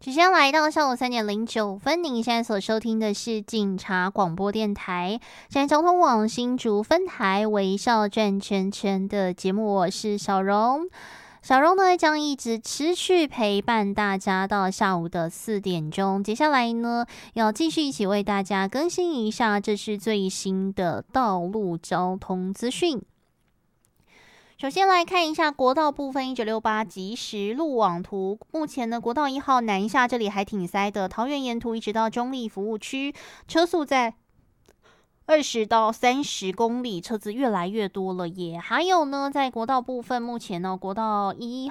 时间来到下午3:09，您现在所收听的是警察广播电台，现在交通网新竹分台微笑转圈圈的节目，我是小荣。小荣呢将一直持续陪伴大家到下午的4点钟。接下来呢，要继续一起为大家更新一下，这是最新的道路交通资讯。首先来看一下国道部分1968即时路网图。目前呢，国道1号南下这里还挺塞的，桃园沿途一直到中立服务区，车速在20到30公里，车子越来越多了耶。还有呢，在国道部分，目前呢，国道1